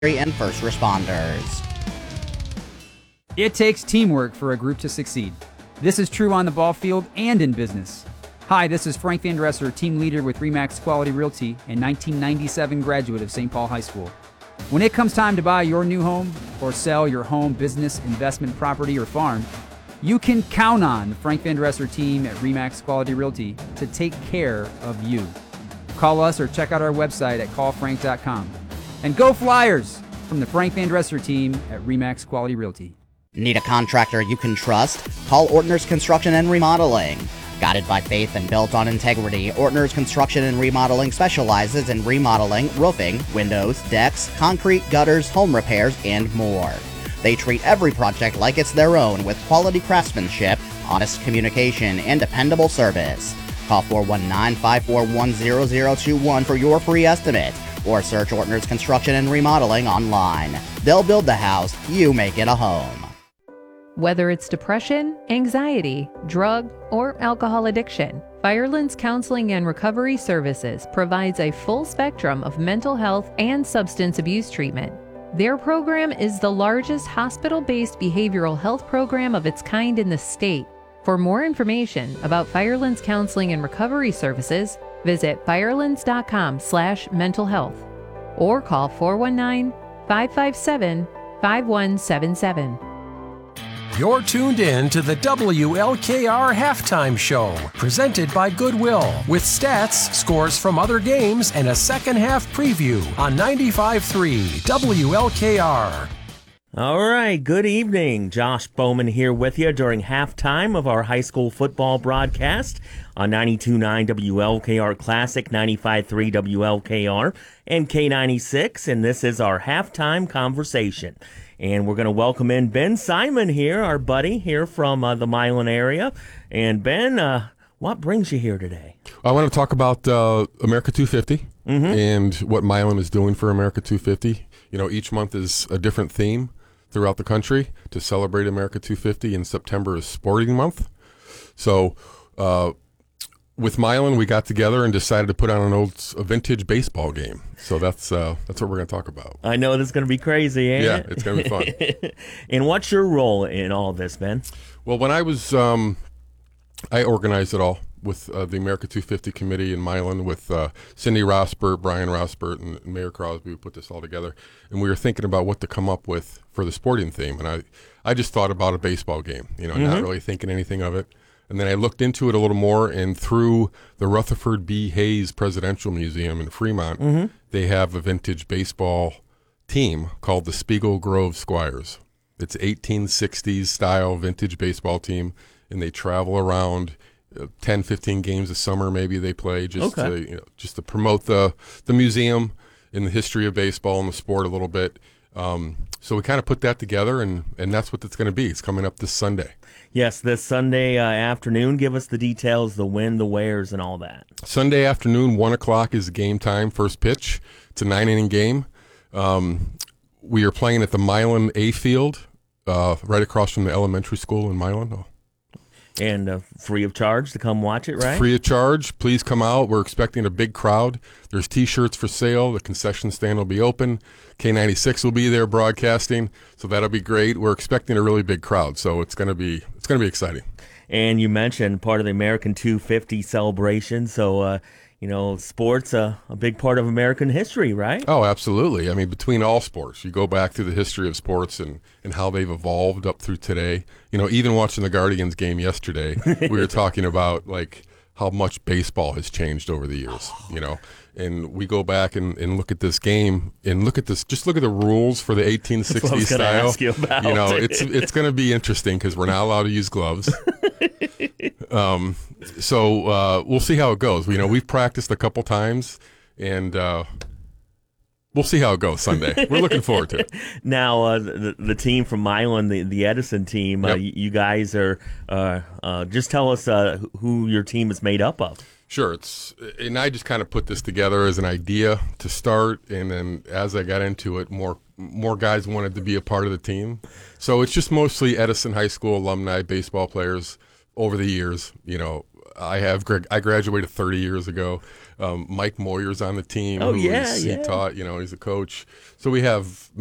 and first responders. It takes teamwork for a group to succeed. This is true on the ball field and in business. Hi, this is Frank Van Dresser, team leader with RE/MAX Quality Realty and 1997 graduate of St. Paul High School. When it comes time to buy your new home or sell your home, business, investment, property, or farm, you can count on the Frank Van Dresser team at RE/MAX Quality Realty to take care of you. Call us or check out our website at callfrank.com. And go Flyers from the Frank Van Dresser team at RE/MAX Quality Realty. Need a contractor you can trust? Call Ortner's Construction and Remodeling. Guided by faith and built on integrity, Ortner's Construction and Remodeling specializes in remodeling, roofing, windows, decks, concrete, gutters, home repairs, and more. They treat every project like it's their own with quality craftsmanship, honest communication, and dependable service. Call 419-541-0021 for your free estimate, or search Ortner's Construction and Remodeling online. They'll build the house, you make it a home. Whether it's depression, anxiety, drug, or alcohol addiction, Firelands Counseling and Recovery Services provides a full spectrum of mental health and substance abuse treatment. Their program is the largest hospital-based behavioral health program of its kind in the state. For more information about Firelands Counseling and Recovery Services, visit firelands.com/mental health or call 419-557-5177. You're tuned in to the WLKR Halftime Show, presented by Goodwill, with stats, scores from other games, and a second half preview on 95.3 WLKR. All right, good evening. Josh Bowman here with you during halftime of our high school football broadcast on 92.9 WLKR Classic, 95.3 WLKR, and K96, and this is our halftime conversation. And we're going to welcome in Ben Simon here, our buddy here from the Milan area. And Ben, what brings you here today? I want to talk about America 250 and what Milan is doing for America 250. You know, each month is a different theme throughout the country to celebrate America 250, and September is Sporting Month. So with Milan, we got together and decided to put on a vintage baseball game. So that's what we're going to talk about. I know this is going to be crazy, ain't it? Yeah, it's going to be fun. And what's your role in all this, Ben? Well, when I was, I organized it all with the America 250 committee in Milan with Cindy Rosbert, Brian Rosbert, and Mayor Crosby. We put this all together, and we were thinking about what to come up with for the sporting theme. And I just thought about a baseball game, not really thinking anything of it. And then I looked into it a little more, and through the Rutherford B. Hayes Presidential Museum in Fremont, they have a vintage baseball team called the Spiegel Grove Squires. It's 1860s style vintage baseball team, and they travel around 10, 15 games a summer maybe they play just to promote the museum and the history of baseball and the sport a little bit. So we kind of put that together, and that's what it's going to be. It's coming up this Sunday. Yes, this Sunday afternoon. Give us the details, the when, the wheres, and all that. Sunday afternoon, 1 o'clock is game time, first pitch. It's a 9-inning game. We are playing at the Milan A Field, right across from the elementary school in Milan. And free of charge to come watch it, right? Free of charge. Please come out. We're expecting a big crowd. There's T-shirts for sale. The concession stand will be open. K96 will be there broadcasting, so that'll be great. We're expecting a really big crowd, so it's going to be exciting. And you mentioned part of the American 250 celebration, so sports a big part of American history, right? Oh, absolutely. I mean, between all sports, you go back through the history of sports and how they've evolved up through today. Even watching the Guardians game yesterday, we were talking about like how much baseball has changed over the years, and we go back and look at this game and look at the rules for the 1860s style. Ask you about. It's going to be interesting because we're not allowed to use gloves. So we'll see how it goes. We've practiced a couple times, and we'll see how it goes Sunday. We're looking forward to it. Now, the team from Milan, the Edison team, yep. You guys are just tell us who your team is made up of. Sure. And I just kind of put this together as an idea to start, and then as I got into it, more guys wanted to be a part of the team. So it's just mostly Edison High School alumni baseball players over the years. I graduated 30 years ago. Mike Moyer's on the team. Oh, who yeah, he yeah. taught, he's a coach. So we have